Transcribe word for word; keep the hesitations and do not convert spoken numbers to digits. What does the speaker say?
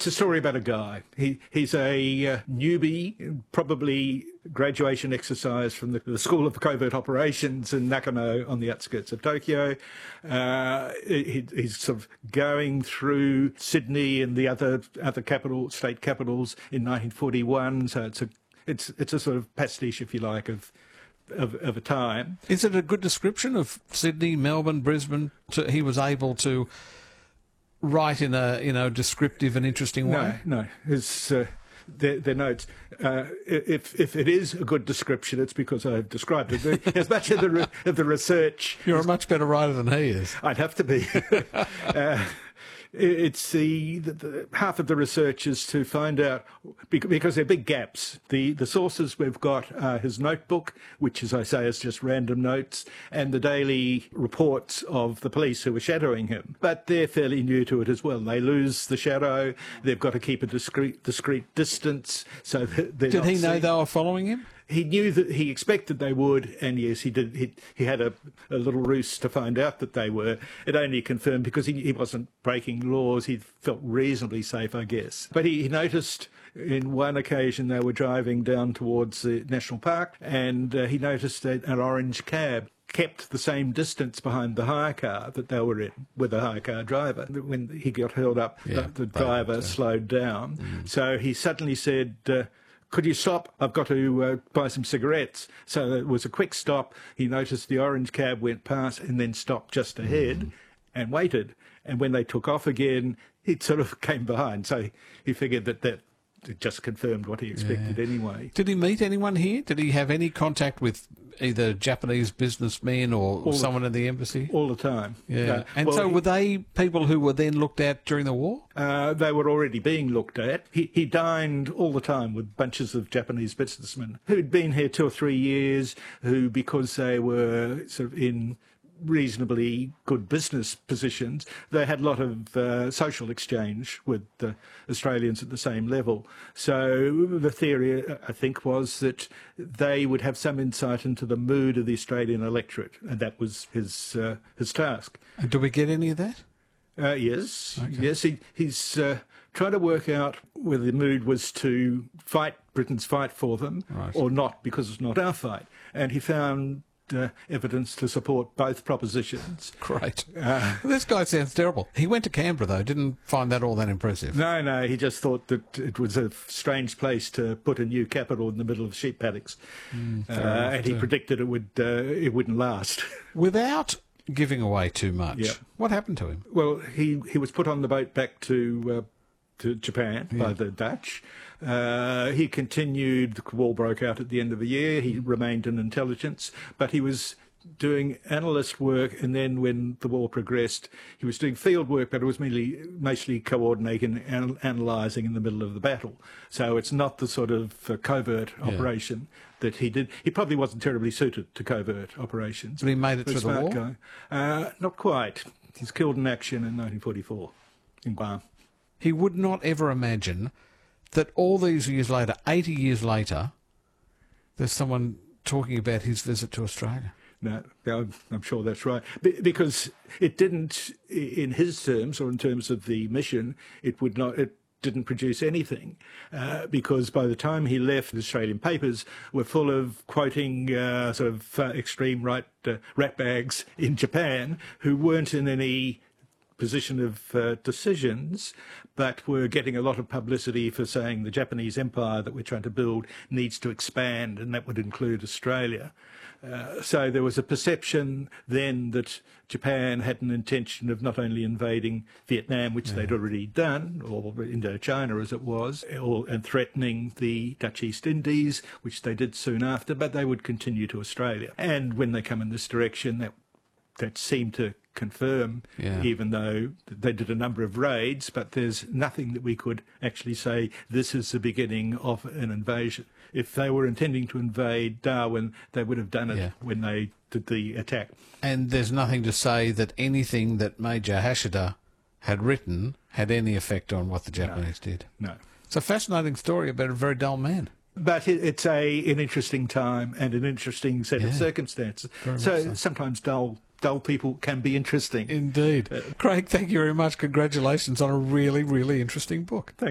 It's a story about a guy. He He's a uh, newbie, probably graduation exercise from the, the School of Covert Operations in Nakano on the outskirts of Tokyo. Uh, he, he's sort of going through Sydney and the other other capital state capitals in nineteen forty-one. So it's a it's it's a sort of pastiche, if you like, of of, of a time. Is it a good description of Sydney, Melbourne, Brisbane? To, he was able to write in a you know descriptive and interesting way. No, no. His uh, their, their notes. Uh, if if it is a good description, it's because I've described it. As much of the re- of the research, you're a much better writer than he is. I'd have to be. uh, It's the, the, the half of the research is to find out, because there are big gaps. The the sources we've got are his notebook, which, as I say, is just random notes, and the daily reports of the police who were shadowing him. But they're fairly new to it as well. They lose the shadow. They've got to keep a discreet discreet distance. So that they're Did not he know seen. they were following him? He knew that he expected they would, and yes, he did. He, he had a, a little ruse to find out that they were. It only confirmed because he, he wasn't breaking laws. He felt reasonably safe, I guess. But he, he noticed in one occasion they were driving down towards the national park, and uh, he noticed that an orange cab kept the same distance behind the hire car that they were in with the hire car driver. When he got held up, yeah, the, the driver right, slowed down. Mm. So he suddenly said, uh, could you stop? I've got to uh, buy some cigarettes. So it was a quick stop. He noticed the orange cab went past and then stopped just ahead mm. and waited. And when they took off again, he sort of came behind. So he figured that that just confirmed what he expected yeah. anyway. Did he meet anyone here? Did he have any contact with either Japanese businessmen or, or someone the, in the embassy? All the time. Yeah. Uh, and well, so he, were they people who were then looked at during the war? Uh, they were already being looked at. He, he dined all the time with bunches of Japanese businessmen who'd been here two or three years, who, because they were sort of in reasonably good business positions, they had a lot of uh, social exchange with uh, Australians at the same level. So the theory, I think, was that they would have some insight into the mood of the Australian electorate, and that was his uh, his task. And do we get any of that? Uh, yes, okay. yes. He, he's uh, trying to work out whether the mood was to fight Britain's fight for them right. or not, because it's not our fight. And he found Uh, evidence to support both propositions. Great. Uh, this guy sounds terrible. He went to Canberra, though, didn't find that all that impressive. No, no, he just thought that it was a strange place to put a new capital in the middle of sheep paddocks. Mm, uh, and he too. predicted it, would, uh, it wouldn't last. Without giving away too much, yeah. what happened to him? Well, he, he was put on the boat back to uh, to Japan yeah. by the Dutch. Uh, he continued, the war broke out at the end of the year, he remained in intelligence, but he was doing analyst work, and then when the war progressed, he was doing field work, but it was mainly, mostly coordinating and analysing in the middle of the battle. So it's not the sort of uh, covert yeah. operation that he did. He probably wasn't terribly suited to covert operations. But he made it through the war? Guy. Uh, not quite. He's killed in action in nineteen forty-four in Guam. He would not ever imagine that all these years later, eighty years later, there's someone talking about his visit to Australia. No, I'm sure that's right. Because it didn't, in his terms, or in terms of the mission, it would not, it didn't produce anything. Uh, because by the time he left, the Australian papers were full of quoting uh, sort of uh, extreme right uh, ratbags in Japan who weren't in any position of uh, decisions, but we're getting a lot of publicity for saying the Japanese empire that we're trying to build needs to expand, and that would include Australia. Uh, so there was a perception then that Japan had an intention of not only invading Vietnam, which yeah. they'd already done, or Indochina as it was, or, and threatening the Dutch East Indies, which they did soon after, but they would continue to Australia. And when they come in this direction, that that seemed to confirm, yeah. even though they did a number of raids, but there's nothing that we could actually say this is the beginning of an invasion. If they were intending to invade Darwin, they would have done it yeah. when they did the attack. And there's nothing to say that anything that Major Hashida had written had any effect on what the Japanese no. did. No. It's a fascinating story about a very dull man. But it's a an interesting time and an interesting set yeah. of circumstances. So, so sometimes dull dull people can be interesting. Indeed. Uh, Craig, thank you very much. Congratulations on a really, really interesting book. Thanks.